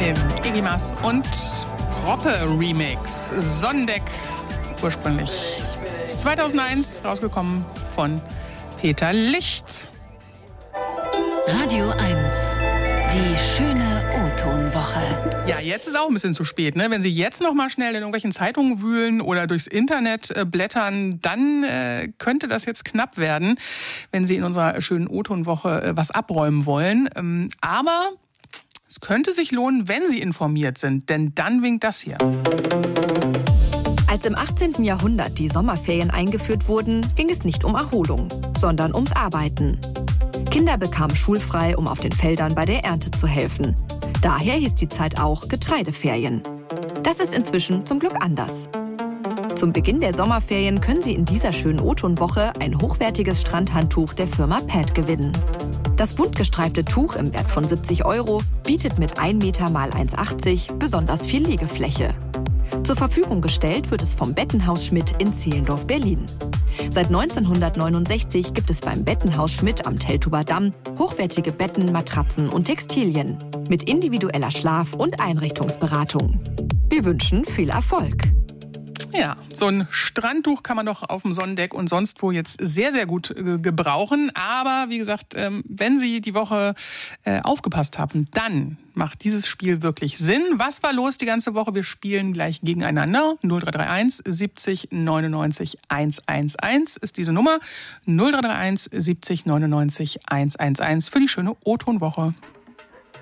im Iggy Mass und Proppe Remix. Sonnendeck, ursprünglich 2001, rausgekommen von Peter Licht. Radio 1, die schöne O-Ton-Woche. Ja, jetzt ist auch ein bisschen zu spät, ne? Wenn Sie jetzt noch mal schnell in irgendwelchen Zeitungen wühlen oder durchs Internet blättern, dann könnte das jetzt knapp werden, wenn Sie in unserer schönen O-Ton-Woche was abräumen wollen. Aber es könnte sich lohnen, wenn Sie informiert sind, denn dann winkt das hier. Als im 18. Jahrhundert die Sommerferien eingeführt wurden, ging es nicht um Erholung, sondern ums Arbeiten. Kinder bekamen schulfrei, um auf den Feldern bei der Ernte zu helfen. Daher hieß die Zeit auch Getreideferien. Das ist inzwischen zum Glück anders. Zum Beginn der Sommerferien können Sie in dieser schönen O-Ton-Woche ein hochwertiges Strandhandtuch der Firma Pad gewinnen. Das bunt gestreifte Tuch im Wert von 70 € bietet mit 1 Meter x 1,80 besonders viel Liegefläche. Zur Verfügung gestellt wird es vom Bettenhaus Schmidt in Zehlendorf, Berlin. Seit 1969 gibt es beim Bettenhaus Schmidt am Teltower Damm hochwertige Betten, Matratzen und Textilien mit individueller Schlaf- und Einrichtungsberatung. Wir wünschen viel Erfolg. Ja, so ein Strandtuch kann man doch auf dem Sonnendeck und sonst wo jetzt sehr, sehr gut gebrauchen. Aber wie gesagt, wenn Sie die Woche aufgepasst haben, dann macht dieses Spiel wirklich Sinn. Was war los die ganze Woche? Wir spielen gleich gegeneinander. 0331 70 99 111 ist diese Nummer. 0331 70 99 111 für die schöne O-Ton-Woche.